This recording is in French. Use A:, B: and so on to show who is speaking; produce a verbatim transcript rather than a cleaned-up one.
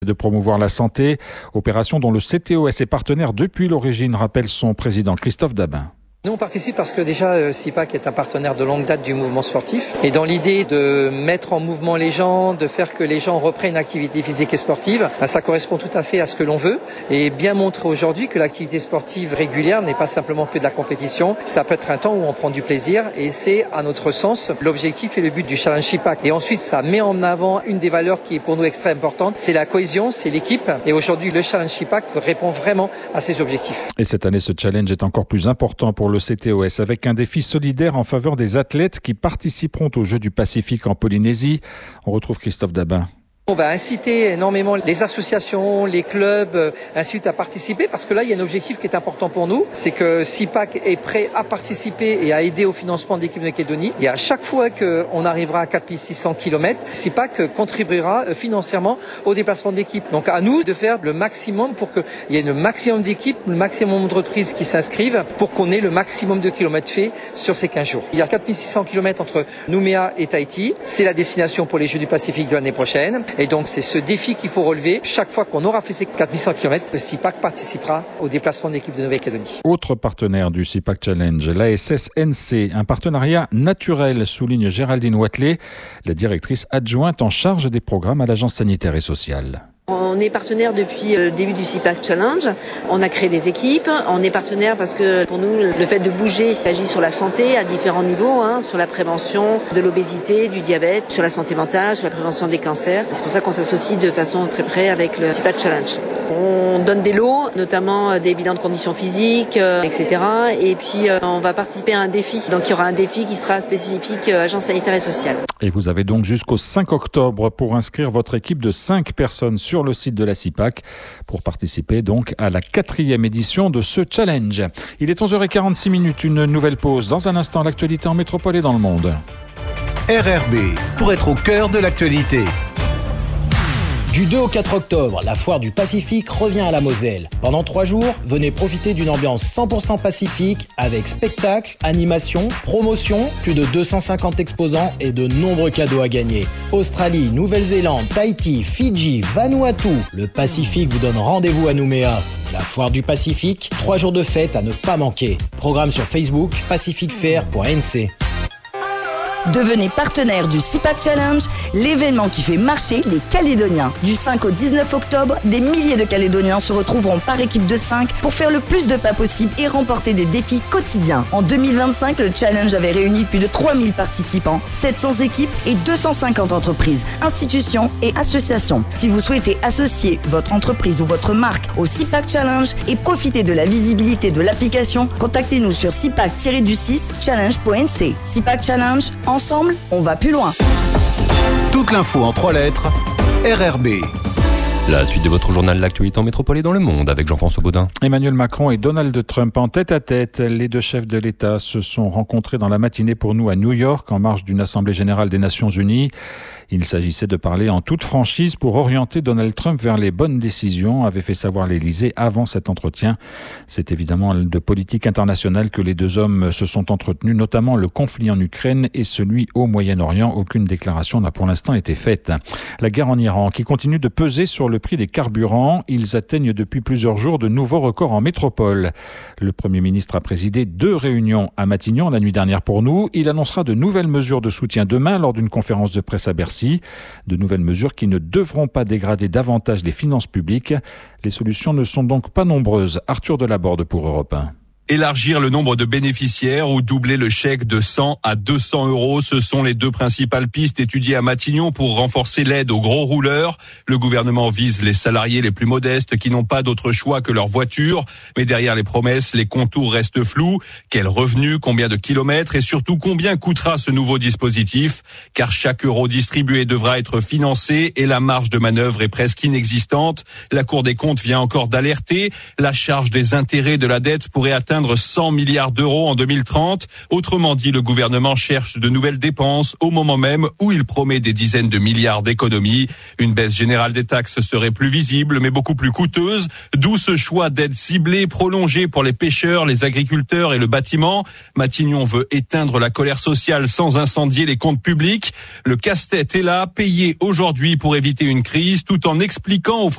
A: de promouvoir la santé, opération dont le C T O S est partenaire depuis l'origine, rappelle son président Christophe Dabin.
B: Nous on participe parce que déjà euh, SIPAC est un partenaire de longue date du mouvement sportif et dans l'idée de mettre en mouvement les gens, de faire que les gens reprennent une activité physique et sportive, ben, ça correspond tout à fait à ce que l'on veut et bien montrer aujourd'hui que l'activité sportive régulière n'est pas simplement que de la compétition, ça peut être un temps où on prend du plaisir et c'est à notre sens l'objectif et le but du Challenge SIPAC. Et ensuite ça met en avant une des valeurs qui est pour nous extrêmement importante, c'est la cohésion, c'est l'équipe et aujourd'hui le Challenge SIPAC répond vraiment à ces objectifs.
A: Et cette année ce challenge est encore plus important pour le C T O S avec un défi solidaire en faveur des athlètes qui participeront aux Jeux du Pacifique en Polynésie. On retrouve Christophe Dabin.
B: On va inciter énormément les associations, les clubs, euh, ainsi de suite à participer parce que là, il y a un objectif qui est important pour nous. C'est que SIPAC est prêt à participer et à aider au financement de l'équipe de Nouvelle-Calédonie. Et à chaque fois qu'on arrivera à quatre mille six cents kilomètres, SIPAC contribuera financièrement au déplacement de l'équipe. Donc à nous de faire le maximum pour qu'il y ait le maximum d'équipes, le maximum d'entreprises qui s'inscrivent pour qu'on ait le maximum de kilomètres faits sur ces quinze jours. Il y a quatre mille six cents kilomètres entre Nouméa et Tahiti. C'est la destination pour les Jeux du Pacifique de l'année prochaine. Et donc, c'est ce défi qu'il faut relever. Chaque fois qu'on aura fait ces quatre mille cent kilomètres, le SIPAC participera au déplacement de l'équipe de Nouvelle-Calédonie.
A: Autre partenaire du SIPAC Challenge, l'A S S N C, un partenariat naturel, souligne Géraldine Watley, la directrice adjointe en charge des programmes à l'Agence sanitaire et sociale.
C: On est partenaire depuis le début du SIPAC Challenge. On a créé des équipes. On est partenaire parce que pour nous, le fait de bouger agit sur la santé à différents niveaux, hein, sur la prévention de l'obésité, du diabète, sur la santé mentale, sur la prévention des cancers. C'est pour ça qu'on s'associe de façon très près avec le SIPAC Challenge. On donne des lots, notamment des bilans de conditions physiques, euh, et cetera. Et puis, euh, on va participer à un défi. Donc, il y aura un défi qui sera spécifique euh, agence sanitaire et sociale.
A: Et vous avez donc jusqu'au cinq octobre pour inscrire votre équipe de cinq personnes sur le site de la SIPAC pour participer donc à la quatrième édition de ce challenge. Il est onze heures quarante-six minutes, une nouvelle pause. Dans un instant, l'actualité en métropole et dans le monde.
D: R R B, pour être au cœur de l'actualité.
E: Du deux au quatre octobre, la foire du Pacifique revient à la Moselle. Pendant trois jours, venez profiter d'une ambiance cent pour cent pacifique avec spectacles, animations, promotions, plus de deux cent cinquante exposants et de nombreux cadeaux à gagner. Australie, Nouvelle-Zélande, Tahiti, Fidji, Vanuatu, le Pacifique vous donne rendez-vous à Nouméa. La foire du Pacifique, trois jours de fête à ne pas manquer. Programme sur Facebook, pacific fair point n c.
F: Devenez partenaire du SIPAC Challenge, l'événement qui fait marcher les Calédoniens. Du cinq au dix-neuf octobre, des milliers de Calédoniens se retrouveront par équipe de cinq pour faire le plus de pas possible et remporter des défis quotidiens. En deux mille vingt-cinq, le Challenge avait réuni plus de trois mille participants, sept cents équipes et deux cent cinquante entreprises, institutions et associations. Si vous souhaitez associer votre entreprise ou votre marque au SIPAC Challenge et profiter de la visibilité de l'application, contactez-nous sur sipac du six challenge point n c. SIPAC Challenge, ensemble, on va plus loin.
D: Toute l'info en trois lettres, R R B.
G: La suite de votre journal L'actualité en métropole et dans le monde avec Jean-François Baudin.
A: Emmanuel Macron et Donald Trump en tête à tête. Les deux chefs de l'État se sont rencontrés dans la matinée pour nous à New York en marge d'une Assemblée générale des Nations Unies. Il s'agissait de parler en toute franchise pour orienter Donald Trump vers les bonnes décisions, avait fait savoir l'Élysée avant cet entretien. C'est évidemment de politique internationale que les deux hommes se sont entretenus, notamment le conflit en Ukraine et celui au Moyen-Orient. Aucune déclaration n'a pour l'instant été faite. La guerre en Iran qui continue de peser sur le prix des carburants. Ils atteignent depuis plusieurs jours de nouveaux records en métropole. Le Premier ministre a présidé deux réunions à Matignon la nuit dernière pour nous. Il annoncera de nouvelles mesures de soutien demain lors d'une conférence de presse à Bercy. De nouvelles mesures qui ne devront pas dégrader davantage les finances publiques. Les solutions ne sont donc pas nombreuses. Arthur Delaborde pour Europe un.
H: Élargir le nombre de bénéficiaires ou doubler le chèque de cent à deux cents euros, ce sont les deux principales pistes étudiées à Matignon pour renforcer l'aide aux gros rouleurs. Le gouvernement vise les salariés les plus modestes qui n'ont pas d'autre choix que leur voiture. Mais derrière les promesses, les contours restent flous. Quel revenu, combien de kilomètres et surtout combien coûtera ce nouveau dispositif? Car chaque euro distribué devra être financé et la marge de manœuvre est presque inexistante. La Cour des comptes vient encore d'alerter. La charge des intérêts de la dette pourrait atteindre cent milliards d'euros en deux mille trente. Autrement dit, le gouvernement cherche de nouvelles dépenses au moment même où il promet des dizaines de milliards d'économies. Une baisse générale des taxes serait plus visible, mais beaucoup plus coûteuse. D'où ce choix d'aide ciblée, prolongée pour les pêcheurs, les agriculteurs et le bâtiment. Matignon veut éteindre la colère sociale sans incendier les comptes publics. Le casse-tête est là, payé aujourd'hui pour éviter une crise, tout en expliquant aux